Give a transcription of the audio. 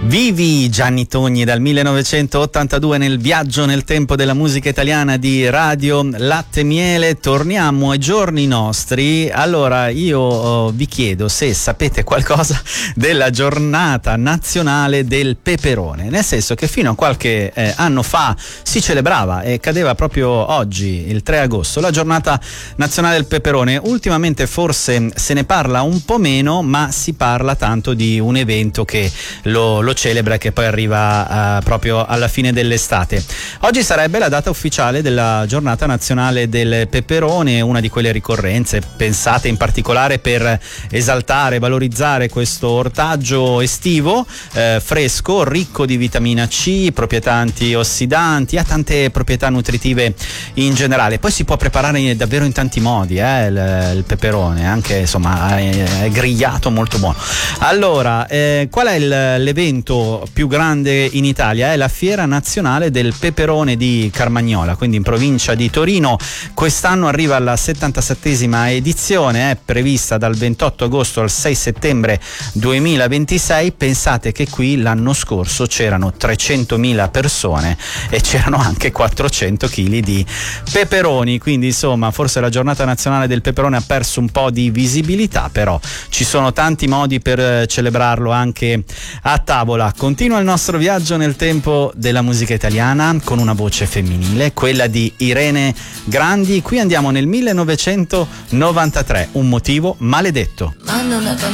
Vivi Gianni Togni dal 1982 nel viaggio nel tempo della musica italiana di Radio Latte Miele. Torniamo ai giorni nostri. Allora io vi chiedo se sapete qualcosa della giornata nazionale del peperone, nel senso che fino a qualche anno fa si celebrava e cadeva proprio oggi, il 3 agosto, la giornata nazionale del peperone. Ultimamente forse se ne parla un po' meno, ma si parla tanto di un evento che lo celebra e che poi arriva proprio alla fine dell'estate. Oggi sarebbe la data ufficiale della giornata nazionale del peperone, una di quelle ricorrenze pensate in particolare per esaltare, valorizzare questo ortaggio estivo, fresco, ricco di vitamina C, proprietà antiossidanti, ha tante proprietà nutritive in generale. Poi si può preparare davvero in tanti modi il peperone, anche insomma è grigliato, molto buono. Allora, qual è l'evento più grande in Italia? È la Fiera Nazionale del Peperone di Carmagnola, quindi in provincia di Torino. Quest'anno arriva alla 77esima edizione, è prevista dal 28 agosto al 6 settembre 2026. Pensate che qui l'anno scorso c'erano 300.000 persone e c'erano anche 400 kg di peperoni, quindi insomma forse la giornata nazionale del peperone ha perso un po' di visibilità, però ci sono tanti modi per celebrarlo anche a tavola. Continua il nostro viaggio nel tempo della musica italiana con una voce femminile, quella di Irene Grandi. Qui andiamo nel 1993, Un motivo maledetto. Manda una canzone